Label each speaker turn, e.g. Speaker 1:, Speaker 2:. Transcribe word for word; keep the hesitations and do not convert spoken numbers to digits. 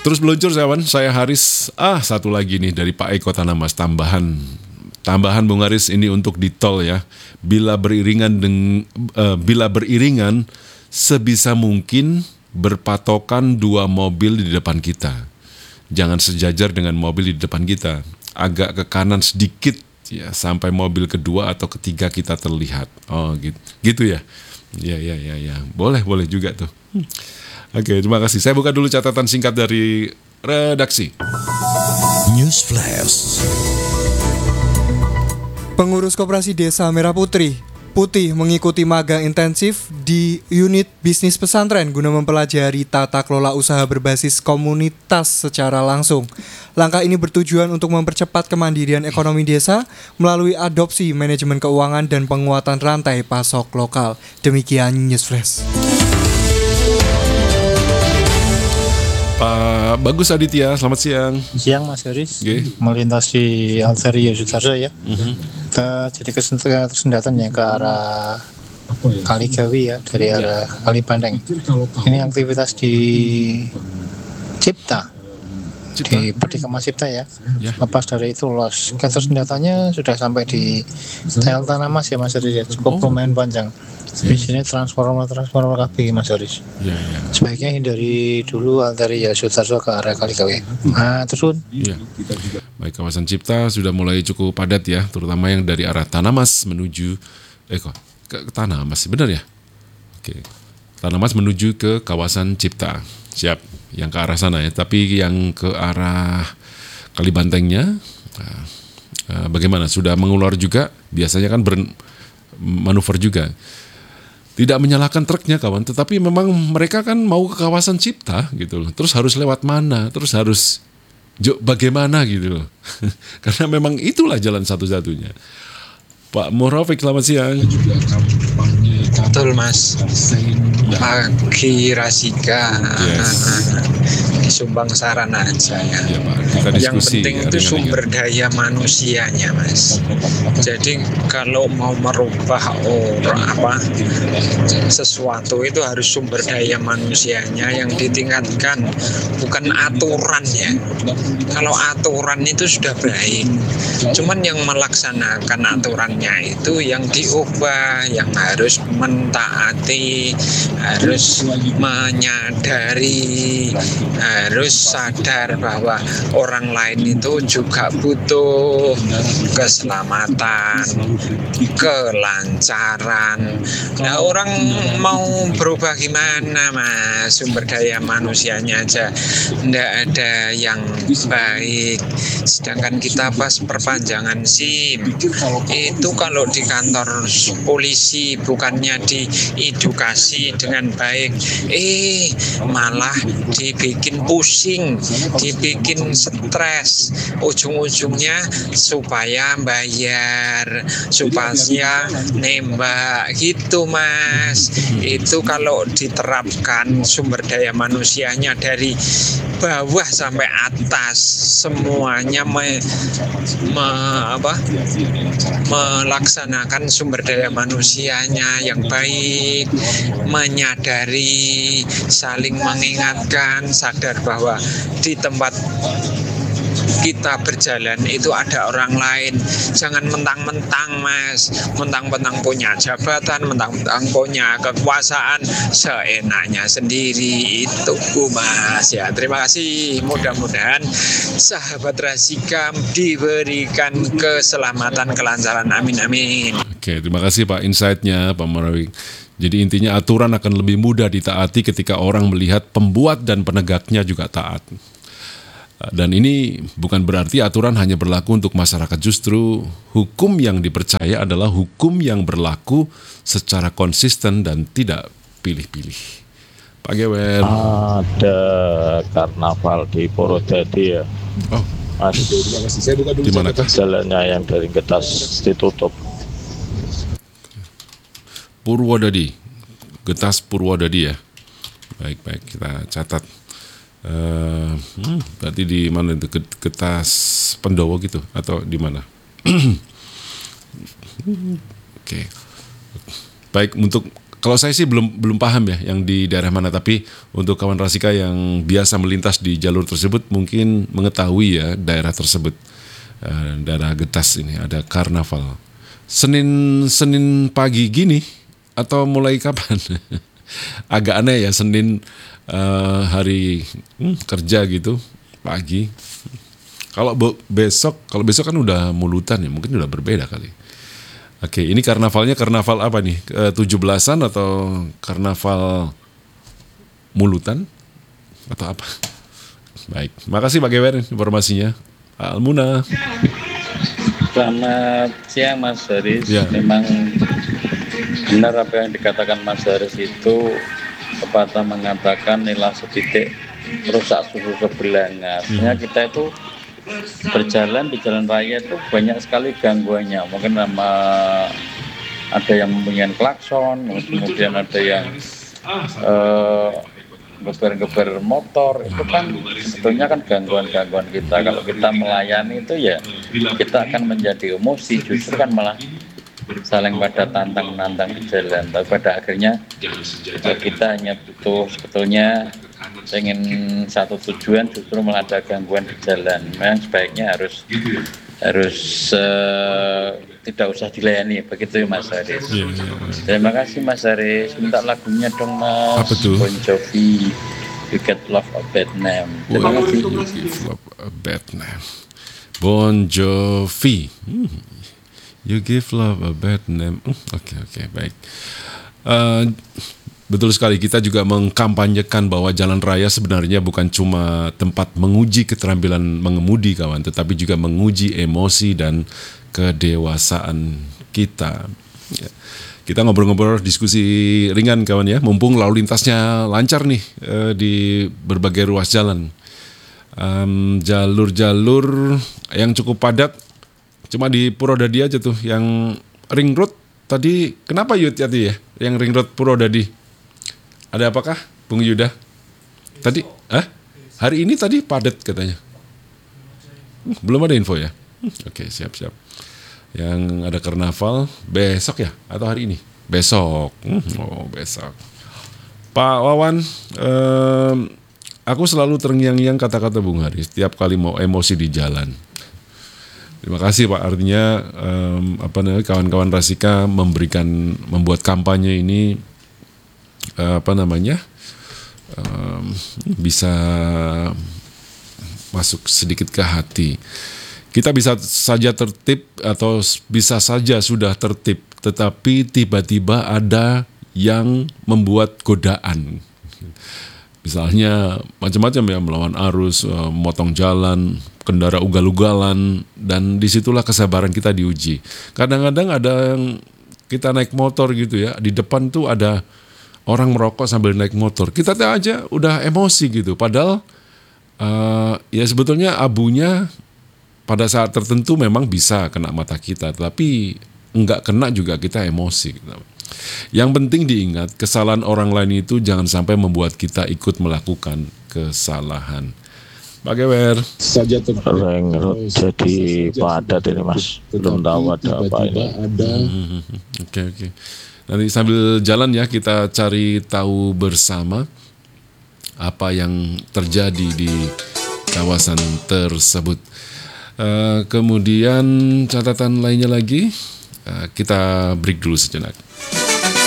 Speaker 1: Terus meluncur kawan, saya Haris. Ah, satu lagi nih dari Pak Eko Tanamas, tambahan tambahan Bung Haris ini untuk di tol ya. Bila beriringan deng, uh, bila beriringan sebisa mungkin berpatokan dua mobil di depan kita. Jangan sejajar dengan mobil di depan kita. Agak ke kanan sedikit ya sampai mobil kedua atau ketiga kita terlihat. Oh, gitu. Gitu ya. Ya ya ya ya. Boleh boleh juga tuh. Hmm. Oke, terima kasih. Saya buka dulu catatan singkat dari redaksi.
Speaker 2: News Flash.
Speaker 3: Pengurus Koperasi Desa Merah Putri Putih mengikuti magang intensif di unit bisnis pesantren guna mempelajari tata kelola usaha berbasis komunitas secara langsung. Langkah ini bertujuan untuk mempercepat kemandirian ekonomi desa melalui adopsi manajemen keuangan dan penguatan rantai pasok lokal. Demikian News Flash.
Speaker 1: Pak Bagus Aditya, selamat siang.
Speaker 4: Siang Mas Haris.
Speaker 1: Okay.
Speaker 4: Melintasi Altaria Sutarso ya.
Speaker 1: Mm-hmm.
Speaker 4: Kita jadi kesendatan ya ke arah Kaligawi ya, dari ya. arah Kali Bandeng. Ini aktivitas di Cipta. Cipta? Di Perdikama Cipta ya. ya. Lepas dari itu los. Kantor senjatanya sudah sampai di Tel Tanamas ya Mas Haris. Cukup oh. lumayan panjang. Di sini transformer-transformer K B Mas Haris. Ya, ya. Sebaiknya hindari dulu dari ya Sutarso ke arah Kaligawi. Nah, terus.
Speaker 1: Ya. Baik, kawasan Cipta sudah mulai cukup padat ya, terutama yang dari arah Tanamas menuju eh kok ke, ke Tanamas, benar ya? Oke. Tanamas menuju ke kawasan Cipta. Siap, yang ke arah sana ya. Tapi yang ke arah Kalibantengnya nah, eh, bagaimana? Sudah mengular juga? Biasanya kan bermanuver juga. Tidak menyalahkan truknya kawan, tetapi memang mereka kan mau ke kawasan Cipta gitu loh. Terus harus lewat mana? Terus harus jo, bagaimana gitu loh. Karena memang itulah jalan satu-satunya. Pak Murafik, selamat siang.
Speaker 5: Betul Mas. Pagi Rasika. Yes. Sumbang saran aja ya. Ya Pak, kita diskusi. Yang penting itu sumber daya manusianya Mas. Jadi kalau mau merubah orang apa sesuatu itu harus sumber daya manusianya yang ditingkatkan, bukan aturannya. Kalau aturan itu sudah baik, cuman yang melaksanakan aturannya itu yang diubah, yang harus mentaati, harus menyadari, harus sadar bahwa orang lain itu juga butuh keselamatan, kelancaran. Nah, orang mau berubah gimana Mas? Sumber daya manusianya aja tidak ada yang baik. Sedangkan kita pas perpanjangan SIM itu kalau di kantor polisi bukannya diedukasi dengan baik, eh malah dibikin pusing, dibikin stres, ujung-ujungnya supaya bayar, supaya nembak gitu Mas. Itu kalau diterapkan sumber daya manusianya dari bawah sampai atas semuanya me, me, apa, melaksanakan sumber daya manusianya yang baik, menyadari, saling mengingatkan, sadar bahwa di tempat kita berjalan itu ada orang lain. Jangan mentang-mentang Mas, mentang-mentang punya jabatan, mentang-mentang punya kekuasaan, seenaknya sendiri itu Mas ya. Terima kasih, mudah-mudahan sahabat Rasikam diberikan keselamatan, kelancaran, amin amin.
Speaker 1: Oke, terima kasih Pak insight-nya Pak Marawik. Jadi intinya aturan akan lebih mudah ditaati ketika orang melihat pembuat dan penegaknya juga taat. Dan ini bukan berarti aturan hanya berlaku untuk masyarakat, justru hukum yang dipercaya adalah hukum yang berlaku secara konsisten dan tidak pilih-pilih. Pak Gewer.
Speaker 6: Ada karnaval di Purwodadi ya.
Speaker 1: Oh,
Speaker 6: Mas,
Speaker 1: di manakah?
Speaker 6: Jalannya yang dari Getas ditutup.
Speaker 1: Purwodadi, Getas Purwodadi ya. Baik baik kita catat. Uh, hmm, berarti di mana itu, Getas Pendowo gitu atau di mana? Oke, okay. Baik, untuk kalau saya sih belum belum paham ya yang di daerah mana, tapi untuk kawan Rasika yang biasa melintas di jalur tersebut mungkin mengetahui ya daerah tersebut. Uh, daerah Getas ini ada karnaval. Senin Senin pagi gini atau mulai kapan? Agak aneh ya Senin uh, hari hmm, kerja gitu pagi. Kalau besok, kalau besok kan udah mulutan ya, mungkin udah berbeda kali. Oke, ini karnavalnya karnaval apa nih? tujuh belasan atau karnaval mulutan atau apa? Baik, makasih Pak Gewer informasinya. Almuna.
Speaker 7: Selamat siang Mas Haris. Ya. Memang benar apa yang dikatakan Mas Haris itu, pepatah mengatakan nilai setitik rusak susu sebelahnya. Artinya kita itu berjalan di jalan raya itu banyak sekali gangguannya. Mungkin nama ada yang mempunyai klakson, kemudian ada yang uh, geber-geber motor, itu kan sebetulnya kan gangguan-gangguan kita. Kalau kita melayani itu ya kita akan menjadi emosi, justru kan malah saling pada tantang-nantang di jalan. Tapi pada akhirnya kita hanya butuh sebetulnya ingin satu tujuan, justru malah ada gangguan di jalan. Memang sebaiknya harus harus uh, tidak usah dilayani, begitu ya Mas Haris. Ya, ya, ya. Terima kasih Mas Haris. Minta lagunya dong Mas.
Speaker 1: Apa tuh?
Speaker 7: Bon Jovi, You Get Love a Bad Name. Terima
Speaker 1: oh,
Speaker 7: kasih.
Speaker 1: You Give Love a Bad Name. Bon Jovi. Hmm. You Give Love a Bad Name. Oke uh, oke okay, okay, baik. Uh, Betul sekali, kita juga mengkampanyekan bahwa jalan raya sebenarnya bukan cuma tempat menguji keterampilan mengemudi kawan, tetapi juga menguji emosi dan kedewasaan kita. Ya. Kita ngobrol-ngobrol, diskusi ringan kawan ya, mumpung lalu lintasnya lancar nih eh, di berbagai ruas jalan. Um, jalur-jalur yang cukup padat, cuma di Purwodadi aja tuh, yang ring road tadi, kenapa Yud tadi ya, yang ring road Purwodadi? Ada apakah, Bung Yuda? Tadi, ah, hari ini tadi padat katanya. Hmm, belum ada info ya? Hmm, Oke, okay, siap-siap. Yang ada karnaval besok ya? Atau hari ini? Besok. Hmm, oh, besok. Pak Wawan, eh, aku selalu terngiang-ngiang kata-kata Bung Haris setiap kali mau emosi di jalan. Terima kasih Pak, artinya eh, apa namanya kawan-kawan Rasika memberikan, membuat kampanye ini apa namanya um, bisa masuk sedikit ke hati. Kita bisa saja tertib atau bisa saja sudah tertib, tetapi tiba-tiba ada yang membuat godaan. Misalnya macam-macam ya, melawan arus, memotong jalan, kendara ugal-ugalan, dan disitulah kesabaran kita diuji. Kadang-kadang ada yang kita naik motor gitu ya, di depan tuh ada orang merokok sambil naik motor, kita aja udah emosi gitu. Padahal uh, ya sebetulnya abunya pada saat tertentu memang bisa kena mata kita, tapi enggak kena juga kita emosi. Gitu. Yang penting diingat, kesalahan orang lain itu jangan sampai membuat kita ikut melakukan kesalahan. Pak Gewer.
Speaker 6: Saja tereng jadi padat ini Mas, belum tahu ada apa ini.
Speaker 1: Oke oke. Nanti sambil jalan ya kita cari tahu bersama apa yang terjadi di kawasan tersebut. Uh, kemudian catatan lainnya lagi, uh, kita break dulu sejenak.